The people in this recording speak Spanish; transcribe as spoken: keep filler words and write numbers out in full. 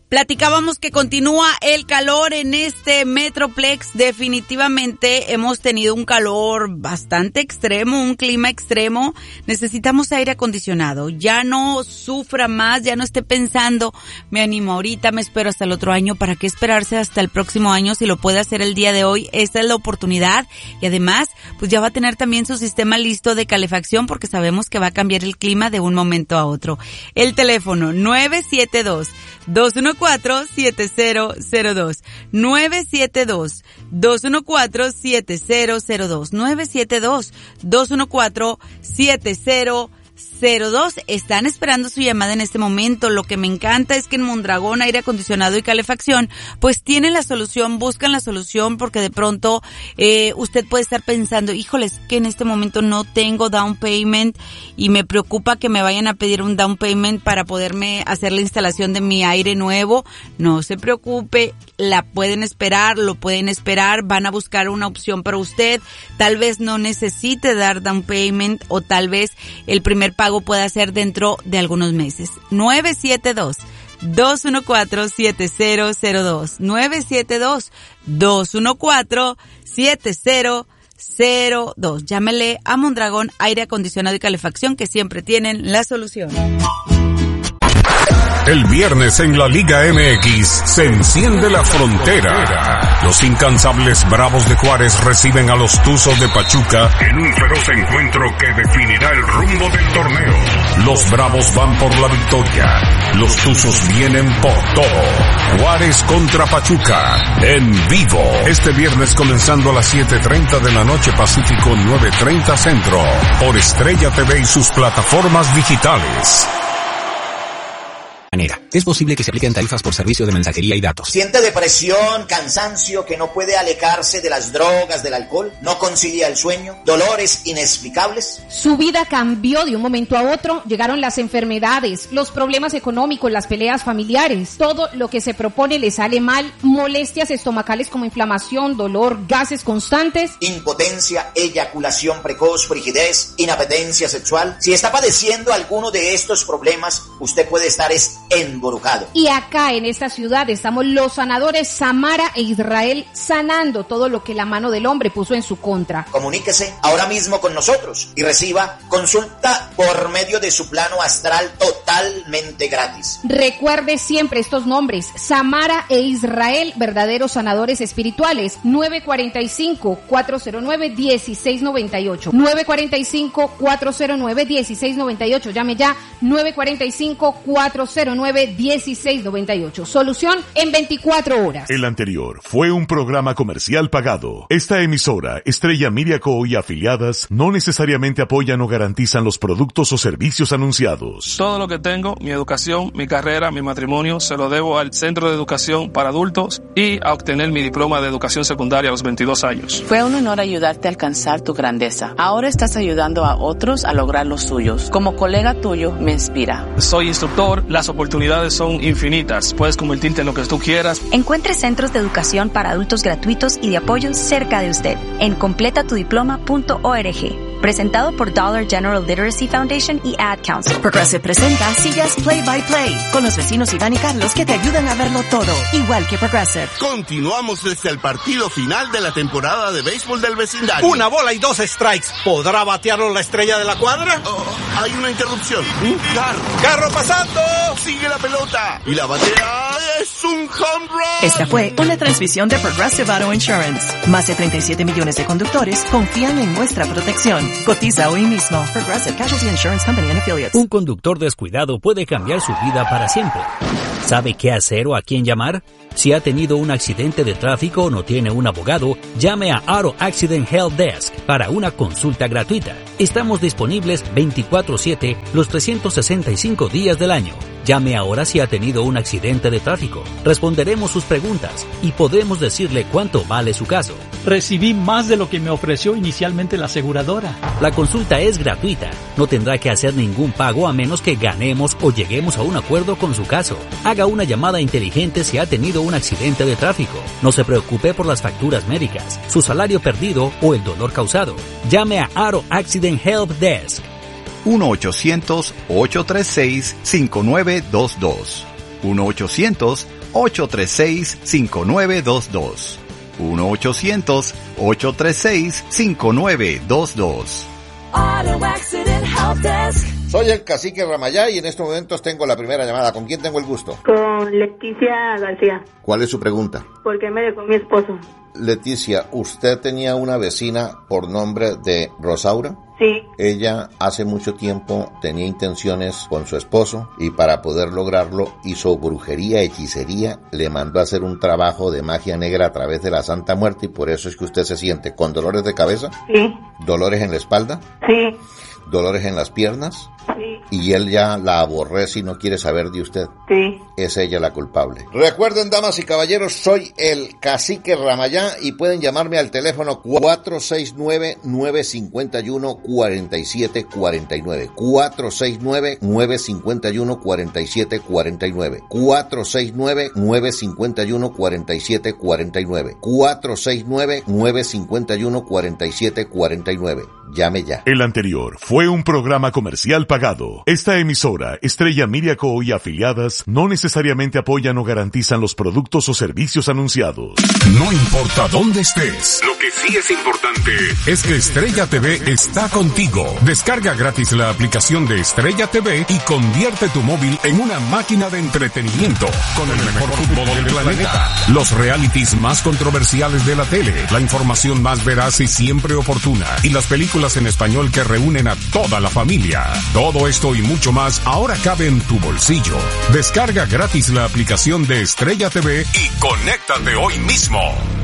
Platicábamos que continúa el calor en este Metroplex. Definitivamente hemos tenido un calor bastante extremo, un clima extremo. Necesitamos aire acondicionado. Ya no sufra más, ya no esté pensando, me animo ahorita, me espero hasta el otro año. ¿Para qué esperarse hasta el próximo año si lo puede hacer el día de hoy? Esta es la oportunidad. Y además, pues ya va a tener también su sistema listo de calefacción porque sabemos que va a cambiar el clima de un momento a otro. El teléfono nueve siete dos, dos uno cuatro, siete cero cero dos, nueve siete dos, dos uno cuatro, siete cero cero dos, nueve siete dos, dos uno cuatro, siete cero cero dos. Están esperando su llamada en este momento. Lo que me encanta es que en Mondragón Aire Acondicionado y Calefacción pues tienen la solución, buscan la solución, porque de pronto eh, usted puede estar pensando, híjoles, que en este momento no tengo down payment y me preocupa que me vayan a pedir un down payment para poderme hacer la instalación de mi aire nuevo. No se preocupe, la pueden esperar, lo pueden esperar, van a buscar una opción para usted. Tal vez no necesite dar down payment o tal vez el primer pago puede ser dentro de algunos meses. nueve siete dos, dos uno cuatro, siete cero cero dos, nueve siete dos, dos uno cuatro, siete cero cero dos. Llámele a Mondragón Aire Acondicionado y Calefacción, que siempre tienen la solución. El viernes en la Liga M X se enciende la frontera. Los incansables Bravos de Juárez reciben a los Tuzos de Pachuca en un feroz encuentro que definirá el rumbo del torneo. Los Bravos van por la victoria. Los Tuzos vienen por todo. Juárez contra Pachuca en vivo. Este viernes comenzando a las siete treinta de la noche Pacífico, nueve treinta Centro. Por Estrella T V y sus plataformas digitales. Es posible que se apliquen tarifas por servicio de mensajería y datos. ¿Siente depresión, cansancio, que no puede alejarse de las drogas, del alcohol? ¿No concilia el sueño? ¿Dolores inexplicables? Su vida cambió de un momento a otro. Llegaron las enfermedades, los problemas económicos, las peleas familiares. Todo lo que se propone le sale mal. Molestias estomacales como inflamación, dolor, gases constantes. Impotencia, eyaculación precoz, frigidez, inapetencia sexual. Si está padeciendo alguno de estos problemas, usted puede estar es embrujado. Y acá en esta ciudad estamos los sanadores Samara e Israel, sanando todo lo que la mano del hombre puso en su contra. Comuníquese ahora mismo con nosotros y reciba consulta por medio de su plano astral totalmente gratis. Recuerde siempre estos nombres: Samara e Israel, verdaderos sanadores espirituales. nueve cuatro cinco, cuatro cero nueve, uno seis nueve ocho, nueve cuatro cinco, cuatro cero nueve, uno seis nueve ocho. Llame ya, nueve cuatro cinco, cuatro cero nueve, uno seis nueve ocho. Solución en veinticuatro horas. El anterior fue un programa comercial pagado. Esta emisora, Estrella Media Co. y afiliadas, no necesariamente apoyan o garantizan los productos o servicios anunciados. Todo lo que tengo, mi educación, mi carrera, mi matrimonio, se lo debo al Centro de Educación para Adultos y a obtener mi diploma de educación secundaria a los veintidós años. Fue un honor ayudarte a alcanzar tu grandeza. Ahora estás ayudando a otros a lograr los suyos. Como colega tuyo, me inspira. Soy instructor, las oportunidades son infinitas. Puedes convertirte en lo que tú quieras. Encuentre centros de educación para adultos gratuitos y de apoyo cerca de usted en completa tu diploma punto org. Presentado por Dollar General Literacy Foundation y Ad Council. Progressive presenta Sillas Play by Play con los vecinos Iván y Carlos que te ayudan a verlo todo, igual que Progressive. Continuamos desde el partido final de la temporada de béisbol del vecindario. Una bola y dos strikes. ¿Podrá batearlo la estrella de la cuadra? Oh, hay una interrupción. Un carro. ¡Carro pasando! Sigue la pelota. Y la batea es un home run. Esta fue una transmisión de Progressive Auto Insurance. Más de treinta y siete millones de conductores confían en nuestra protección. Cotiza hoy mismo. Progressive Casualty Insurance Company and Affiliates. Un conductor descuidado puede cambiar su vida para siempre. ¿Sabe qué hacer o a quién llamar? Si ha tenido un accidente de tráfico o no tiene un abogado, llame a Auto Accident Help Desk para una consulta gratuita. Estamos disponibles veinticuatro siete los trescientos sesenta y cinco días del año. Llame ahora si ha tenido un accidente de tráfico. Responderemos sus preguntas y podemos decirle cuánto vale su caso. Recibí más de lo que me ofreció inicialmente la aseguradora. La consulta es gratuita. No tendrá que hacer ningún pago a menos que ganemos o lleguemos a un acuerdo con su caso. Haga una llamada inteligente si ha tenido un accidente de tráfico. No se preocupe por las facturas médicas, su salario perdido o el dolor causado. Llame a Auto Accident Help Desk. uno ochocientos, ocho tres seis, cinco nueve dos dos. uno ochocientos, ocho tres seis, cinco nueve dos dos. uno ochocientos, ocho tres seis, cinco nueve dos dos. Soy el cacique Ramayá y en estos momentos tengo la primera llamada. ¿Con quién tengo el gusto? Con Leticia García. ¿Cuál es su pregunta? ¿Por qué me dejó mi esposo? Leticia, ¿usted tenía una vecina por nombre de Rosaura? Sí. Ella hace mucho tiempo tenía intenciones con su esposo y para poder lograrlo hizo brujería, hechicería, le mandó a hacer un trabajo de magia negra a través de la Santa Muerte y por eso es que usted se siente con dolores de cabeza. Sí. ¿Dolores en la espalda? Sí. ¿Dolores en las piernas? Sí. Y él ya la aborrece y no quiere saber de usted. Sí. Es ella la culpable. Recuerden, damas y caballeros, soy el cacique Ramayá y pueden llamarme al teléfono cuatro seis nueve, nueve cinco uno, cuatro siete cuatro nueve. cuatro seis nueve, nueve cinco uno, cuatro siete cuatro nueve. cuatro seis nueve, nueve cinco uno, cuatro siete cuatro nueve. cuatro seis nueve, nueve cinco uno, cuatro siete cuatro nueve. Llame ya. El anterior fue un programa comercial pagado. Esta emisora, Estrella Miriaco y afiliadas, no necesariamente apoyan o garantizan los productos o servicios anunciados. No importa dónde estés, lo que sí es importante es que Estrella T V está contigo. Descarga gratis la aplicación de Estrella T V y convierte tu móvil en una máquina de entretenimiento con el mejor fútbol del planeta, los realities más controversiales de la tele, la información más veraz y siempre oportuna y las películas en español que reúnen a toda la familia. Todo esto y mucho más ahora cabe en tu bolsillo. Descarga gratis la aplicación de Estrella T V y conéctate hoy mismo.